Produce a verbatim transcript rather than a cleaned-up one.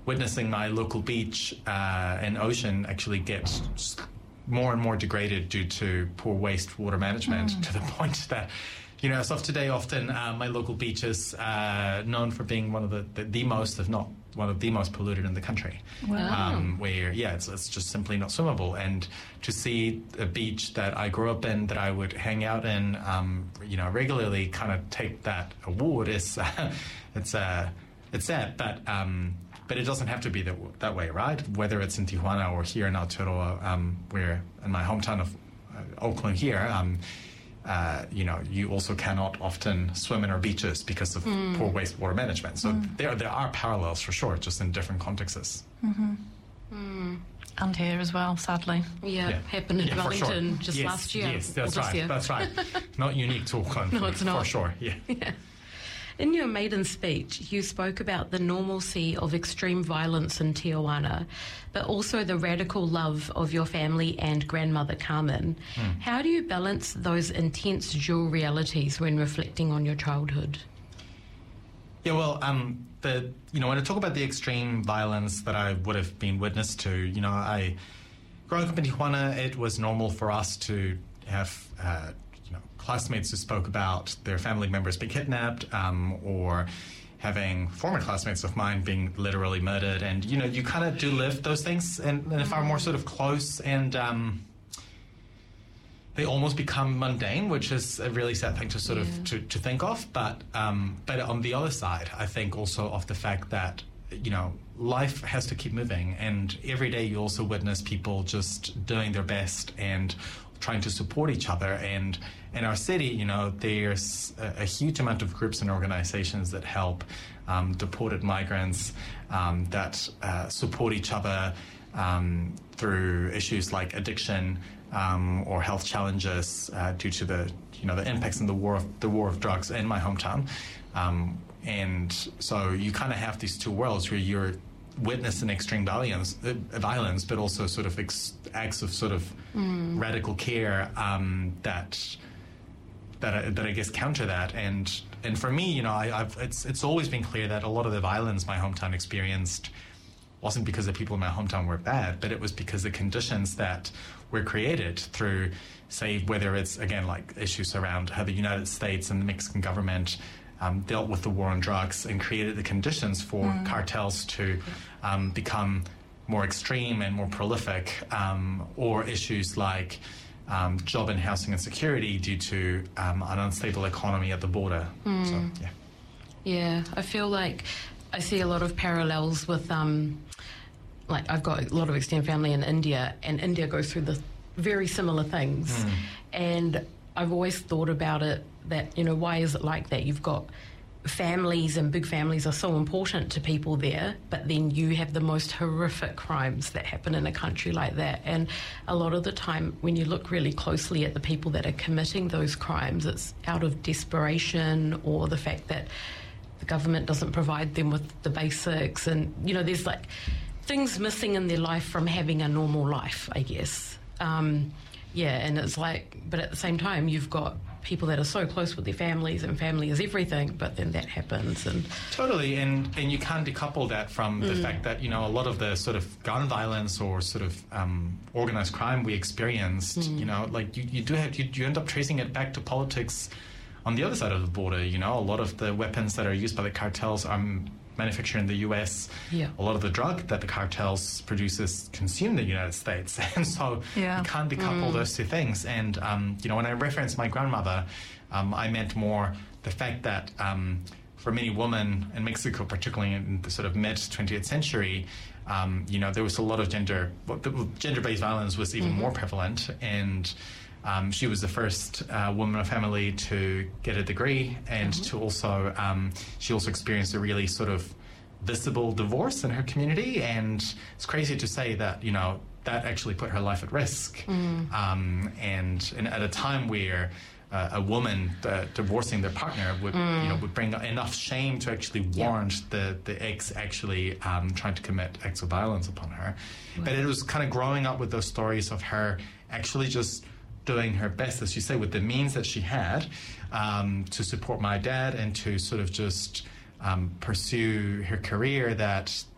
witnessing my local beach uh, and ocean actually get more and more degraded due to poor wastewater management mm. to the point that, you know, as of today, often uh, my local beach is uh, known for being one of the, the, the most, if not one of the most polluted in the country. Wow. Um, where, yeah, it's, it's just simply not swimmable. And to see a beach that I grew up in, that I would hang out in, um, you know, regularly kind of take that award is, uh, it's, uh, it's sad, but, um, but it doesn't have to be that, that way, right? Whether it's in Tijuana or here in Aotearoa, um, where in my hometown of uh, Auckland here, um, Uh, you know, you also cannot often swim in our beaches because of mm. poor wastewater management. So mm. there there are parallels for sure, just in different contexts. Mm-hmm. Mm. And here as well, sadly. Yeah, yeah. happened in yeah, Wellington sure. just yes, last year. Yes, that's right, year. that's right. Not unique to Auckland, no, it's not. For sure, yeah. yeah. In your maiden speech, you spoke about the normalcy of extreme violence in Tijuana, but also the radical love of your family and grandmother Carmen. Mm. How do you balance those intense dual realities when reflecting on your childhood? Yeah, well, um, the you know, when I talk about the extreme violence that I would have been witness to, you know, I growing up in Tijuana, it was normal for us to have Uh, classmates who spoke about their family members being kidnapped, um, or having former classmates of mine being literally murdered. And, you know, you kind of do live those things in, in a far more sort of close, and um, they almost become mundane, which is a really sad thing to sort yeah. of to, to think of. But, um, but on the other side, I think also of the fact that, you know, life has to keep moving, and every day you also witness people just doing their best and trying to support each other. And in our city, you know, there's a, a huge amount of groups and organizations that help um, deported migrants, um, that uh, support each other um, through issues like addiction um, or health challenges uh, due to the, you know, the impacts in the war of the war of drugs in my hometown. Um, and so you kind of have these two worlds where you're witnessing extreme violence, uh, violence, but also sort of ex- acts of sort of mm. radical care um, that that I, that I guess counter that. And and for me, you know, I, I've it's it's always been clear that a lot of the violence my hometown experienced wasn't because the people in my hometown were bad, but it was because the conditions that were created through, say, whether it's again like issues around how the United States and the Mexican government Um, dealt with the war on drugs and created the conditions for mm. cartels to um, become more extreme and more prolific, um, or issues like um, job and housing insecurity due to um, an unstable economy at the border. Mm. So, yeah. Yeah, I feel like I see a lot of parallels with, um, like, I've got a lot of extended family in India, and India goes through the very similar things. Mm. And I've always thought about it that, you know, why is it like that? You've got families, and big families are so important to people there, but then you have the most horrific crimes that happen in a country like that. And a lot of the time, when you look really closely at the people that are committing those crimes, it's out of desperation, or the fact that the government doesn't provide them with the basics. And, you know, there's like things missing in their life from having a normal life, I guess. Um, yeah, and it's like, but at the same time, you've got people that are so close with their families, and family is everything, but then that happens. And totally, and and you can't decouple that from the mm. fact that, you know, a lot of the sort of gun violence or sort of um, organized crime we experienced, mm. you know, like you, you do have, you, you end up tracing it back to politics on the other side of the border. You know, a lot of the weapons that are used by the cartels are manufactured in the U S. Yeah. A lot of the drug that the cartels produces consume in the United States. And so yeah. you can't decouple mm. those two things. And, um, you know, when I referenced my grandmother, um, I meant more the fact that um, for many women in Mexico, particularly in the sort of mid-twentieth century, um, you know, there was a lot of gender, well, gender-based violence was even mm-hmm. more prevalent. And Um, she was the first uh, woman of family to get a degree, and mm-hmm. to also, um, she also experienced a really sort of visible divorce in her community. And it's crazy to say that, you know, that actually put her life at risk. Mm. Um, and, and at a time where uh, a woman uh, divorcing their partner would, mm. you know, would bring enough shame to actually warrant yep. the, the ex actually um, trying to commit acts of violence upon her. Wow. But it was kind of growing up with those stories of her actually just doing her best, as you say, with the means that she had, um, to support my dad and to sort of just um, pursue her career that